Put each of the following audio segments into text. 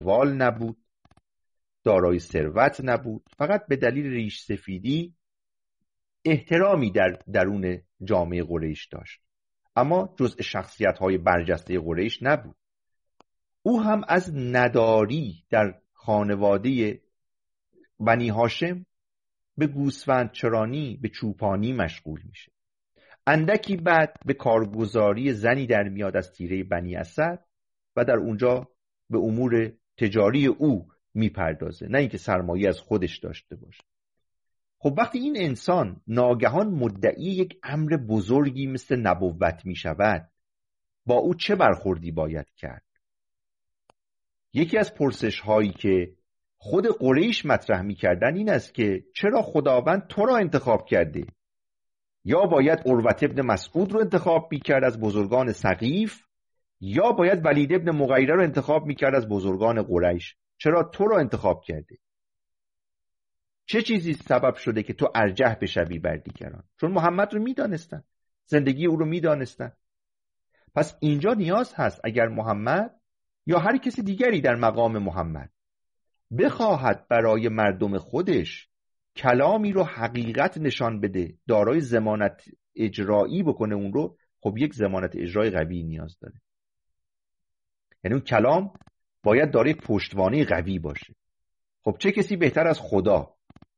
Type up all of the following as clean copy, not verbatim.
وال نبود، دارای ثروت نبود، فقط به دلیل ریش سفیدی احترامی در درون جامعه قریش داشت، اما جزء شخصیت‌های برجسته قریش نبود. او هم از نداری در خانواده بنی هاشم به گوسفندچرانی، به چوپانی مشغول میشه. اندکی بعد به کارگزاری زنی در میاد از تیره بنی اسد و در اونجا به امور تجاری او میپردازه، نه اینکه سرمایه از خودش داشته باشه. خب وقتی این انسان ناگهان مدعی یک امر بزرگی مثل نبوت میشود، با او چه برخوردی باید کرد؟ یکی از پرسش هایی که خود قریش مطرح میکردن این است که چرا خداوند تو را انتخاب کرده؟ یا باید عروة ابن مسعود رو انتخاب میکرد از بزرگان ثقیف، یا باید ولید ابن مغیره رو انتخاب میکرد از بزرگان قریش. چرا تو رو انتخاب کرده؟ چه چیزی سبب شده که تو ارجح بشوی بر دیگران؟ چون محمد رو میدانستن، زندگی او رو میدانستن. پس اینجا نیاز هست اگر محمد یا هر کسی دیگری در مقام محمد بخواهد برای مردم خودش کلامی رو حقیقت نشان بده، دارای ضمانت اجرایی بکنه اون رو، خب یک ضمانت اجرایی قوی نیاز داره. یعنی اون کلام باید دارای پشتوانه قوی باشه. خب چه کسی بهتر از خدا؟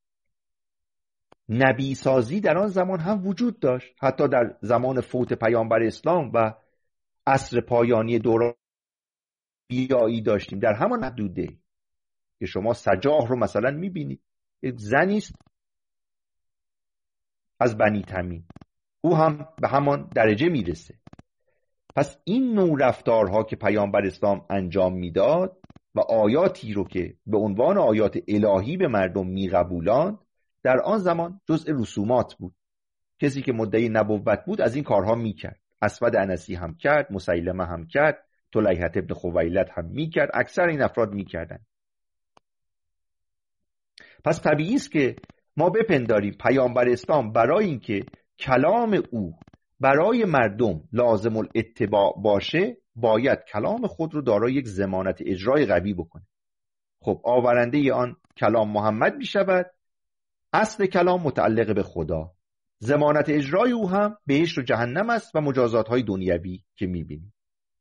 نبی سازی در آن زمان هم وجود داشت، حتی در زمان فوت پیامبر اسلام و عصر پایانی دوران بیایی داشتیم. در همان حدوده که شما سجاح رو مثلا میبینید، یک زنی است از بنی تمیم، او هم به همان درجه میرسه. پس این نوع رفتارها که پیامبر اسلام انجام میداد و آیاتی رو که به عنوان آیات الهی به مردم میقبولاند، در آن زمان جزء رسومات بود. کسی که مدعی نبوت بود از این کارها میکرد. اسود انسی هم کرد، مسیلمه هم کرد، طلیحة ابن خویلد هم میکرد، اکثر این افراد میکردن. پس طبیعی است که ما بپنداریم پیامبر اسلام برای اینکه کلام او برای مردم لازم الاتباع باشه، باید کلام خود رو دارای یک ضمانت اجرای قوی بکنه. خب آورنده آن کلام محمد می شود. اصل کلام متعلق به خدا، ضمانت اجرای او هم بهشت و جهنم است و مجازات های دنیوی که می بینیم.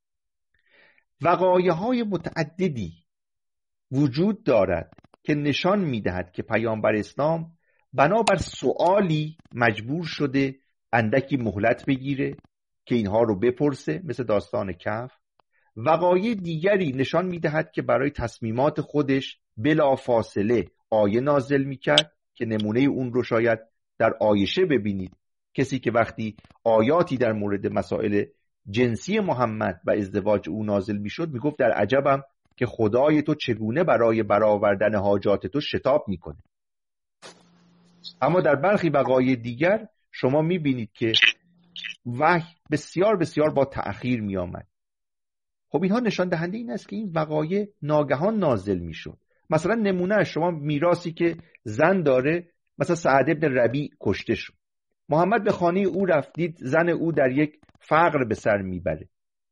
وقایع های متعددی وجود دارد که نشان می دهد که پیامبر اسلام بنابر سؤالی مجبور شده اندکی مهلت بگیره که اینها رو بپرسه، مثل داستان کهف. وقایع دیگری نشان می دهد که برای تصمیمات خودش بلا فاصله آیه نازل می کرد که نمونه اون رو شاید در عایشه ببینید. کسی که وقتی آیاتی در مورد مسائل جنسی محمد و ازدواج او نازل می شد، می گفت در عجبم که خدای تو چگونه برای برآوردن حاجات تو شتاب می کنه. اما در برخی وقایع دیگر شما می بینید که وحی بسیار بسیار با تأخیر می آمد. خب اینها نشان دهنده این است که این وقایع ناگهان نازل می شد. مثلا نمونه شما میراثی که زن داره، مثلا سعد ابن ربیع کشته شد، محمد به خانه او رفت، دید زن او در یک فقر به سر میبره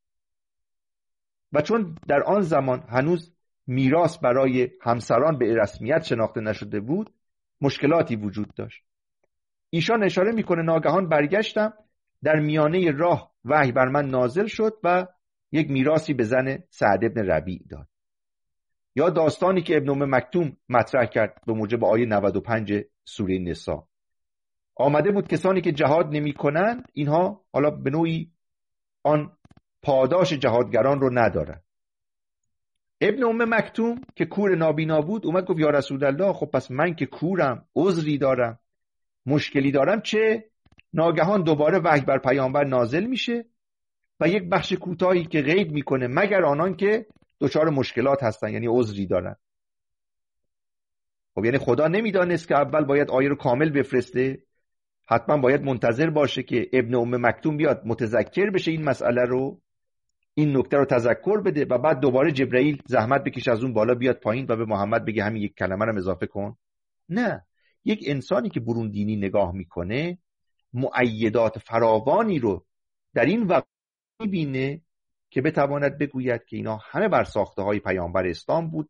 و چون در آن زمان هنوز میراث برای همسران به رسمیت شناخته نشده بود، مشکلاتی وجود داشت. ایشان اشاره میکنه ناگهان برگشتم، در میانه راه وحی بر من نازل شد و یک میراثی به زن سعد ابن ربیع داد. یا داستانی که ابن ام مکتوم مطرح کرد به موجب آیه 95 سوره نساء، آمده بود کسانی که جهاد نمی کنن، اینها حالا به نوعی آن پاداش جهادگران رو ندارن. ابن ام مکتوم که کور نابینا بود اومد گفت یا رسول الله، خب پس من که کورم، عذری دارم، مشکلی دارم، چه؟ ناگهان دوباره وحی بر پیامبر نازل میشه و یک بخش کوتاهی که قید میکنه مگر آنان که دچار مشکلات هستن، یعنی عذری دارن. خب یعنی خدا نمیدانست که اول باید آیه رو کامل بفرسته؟ حتما باید منتظر باشه که ابن ام مکتوم بیاد متذکر بشه این مسئله رو، این نکته رو تذکر بده و بعد دوباره جبرئیل زحمت بکشه از اون بالا بیاد پایین و به محمد بگه همین یک کلمه رو اضافه کن. نه، یک انسانی که برون دینی نگاه میکنه مؤیدات فراوانی رو در این واقع میبینه که بتواند بگوید که اینا همه بر ساخته های پیامبر اسلام بود